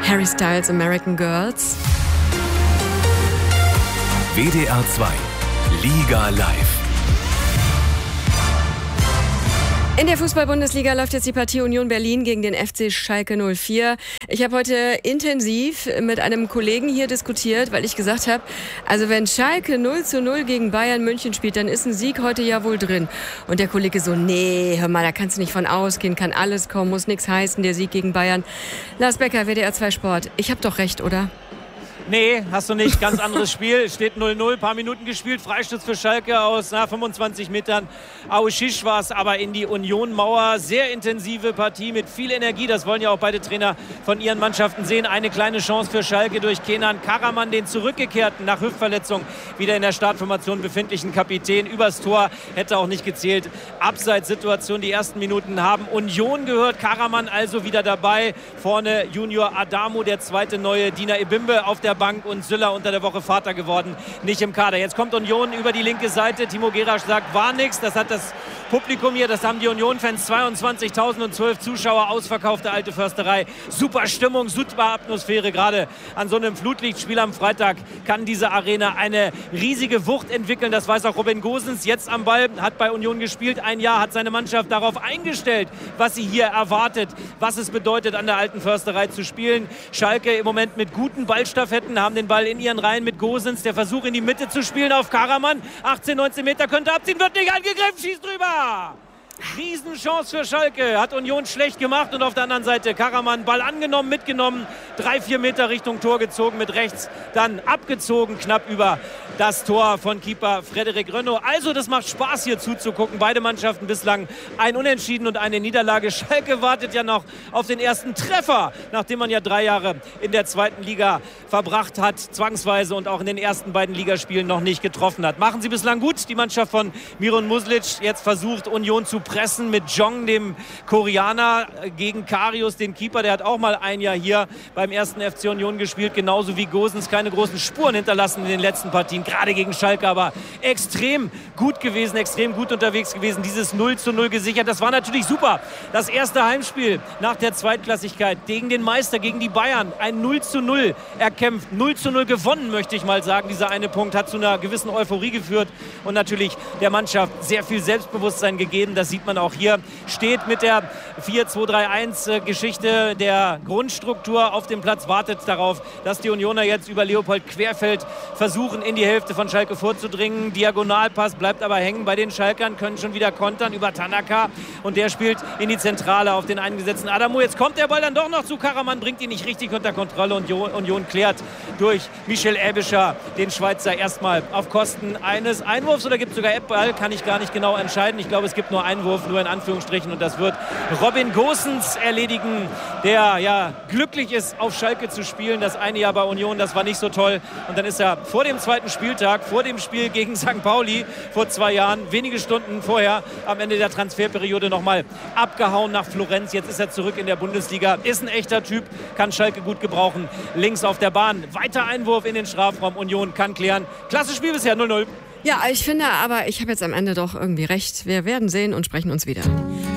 Harry Styles, American Girls. WDR 2, Liga live. In der Fußball-Bundesliga läuft jetzt die Partie Union Berlin gegen den FC Schalke 04. Ich habe heute intensiv mit einem Kollegen hier diskutiert, weil ich gesagt habe, also wenn Schalke 0:0 gegen Bayern München spielt, dann ist ein Sieg heute ja wohl drin. Und der Kollege so, nee, hör mal, da kannst du nicht von ausgehen, kann alles kommen, muss nichts heißen, der Sieg gegen Bayern. Lars Becker, WDR 2 Sport. Ich habe doch recht, oder? Nee, hast du nicht. Ganz anderes Spiel. Steht 0:0, paar Minuten gespielt. Freistoß für Schalke aus 25 Metern. Aueschisch war es aber in die Union-Mauer. Sehr intensive Partie mit viel Energie. Das wollen ja auch beide Trainer von ihren Mannschaften sehen. Eine kleine Chance für Schalke durch Kenan Karaman, den zurückgekehrten, nach Hüftverletzung wieder in der Startformation befindlichen Kapitän. Übers Tor hätte auch nicht gezählt. Abseitssituation. Die ersten Minuten haben Union gehört. Karaman also wieder dabei. Vorne Junior Adamo, der zweite neue. Dina Ebimbe auf der Bank und Süller unter der Woche Vater geworden, nicht im Kader. Jetzt kommt Union über die linke Seite. Timo Gerasch sagt, war nix. Das hat das Publikum hier, das haben die Union-Fans, 22.012 Zuschauer, ausverkaufte Alte Försterei. Super Stimmung, super Atmosphäre, gerade an so einem Flutlichtspiel am Freitag kann diese Arena eine riesige Wucht entwickeln. Das weiß auch Robin Gosens, jetzt am Ball, hat bei Union gespielt, ein Jahr, hat seine Mannschaft darauf eingestellt, was sie hier erwartet, was es bedeutet, an der Alten Försterei zu spielen. Schalke im Moment mit guten Ballstaffetten, haben den Ball in ihren Reihen mit Gosens, der Versuch in die Mitte zu spielen auf Karaman, 18, 19 Meter könnte abziehen, wird nicht angegriffen, schießt drüber! Riesenchance für Schalke, hat Union schlecht gemacht und auf der anderen Seite Karaman, Ball angenommen, mitgenommen, 3-4 Meter Richtung Tor gezogen, mit rechts dann abgezogen, knapp über das Tor von Keeper Frederik Rönno. Also das macht Spaß hier zuzugucken, beide Mannschaften bislang ein Unentschieden und eine Niederlage. Schalke wartet ja noch auf den ersten Treffer, nachdem man ja 3 Jahre in der zweiten Liga verbracht hat, zwangsweise und auch in den ersten beiden Ligaspielen noch nicht getroffen hat. Machen sie bislang gut, die Mannschaft von Miron Muslic, jetzt versucht Union zu pressen mit Jong, dem Koreaner, gegen Karius, den Keeper. Der hat auch mal ein Jahr hier beim ersten FC Union gespielt, genauso wie Gosens, keine großen Spuren hinterlassen in den letzten Partien, gerade gegen Schalke, aber extrem gut gewesen, extrem gut unterwegs gewesen, dieses 0:0 gesichert. Das war natürlich super. Das erste Heimspiel nach der Zweitklassigkeit gegen den Meister, gegen die Bayern, ein 0:0 erkämpft, 0:0 gewonnen, möchte ich mal sagen. Dieser eine Punkt hat zu einer gewissen Euphorie geführt und natürlich der Mannschaft sehr viel Selbstbewusstsein gegeben. Das sieht man auch hier, steht mit der 4-2-3-1-Geschichte der Grundstruktur auf dem Platz, wartet darauf, dass die Unioner jetzt über Leopold Querfeld versuchen, in die Hälfte von Schalke vorzudringen. Diagonalpass bleibt aber hängen bei den Schalkern, können schon wieder kontern über Tanaka und der spielt in die Zentrale auf den eingesetzten Adamo. Jetzt kommt der Ball dann doch noch zu Karaman, bringt ihn nicht richtig unter Kontrolle und Union klärt durch Michel Aebischer den Schweizer erstmal auf Kosten eines Einwurfs, oder gibt es sogar Eckball, kann ich gar nicht genau entscheiden. Ich glaube, es gibt nur Einwurf, nur in Anführungsstrichen, und das wird Robin Gosens erledigen, der ja glücklich ist, auf Schalke zu spielen. Das eine Jahr bei Union, das war nicht so toll, und dann ist er vor dem zweiten Spieltag, vor dem Spiel gegen St. Pauli vor 2 Jahren, wenige Stunden vorher, am Ende der Transferperiode nochmal abgehauen nach Florenz. Jetzt ist er zurück in der Bundesliga, ist ein echter Typ, kann Schalke gut gebrauchen. Links auf der Bahn, weiter Einwurf in den Strafraum, Union kann klären. Klasse Spiel bisher, 0:0. Ja, ich finde aber, ich habe jetzt am Ende doch irgendwie recht. Wir werden sehen und sprechen uns wieder.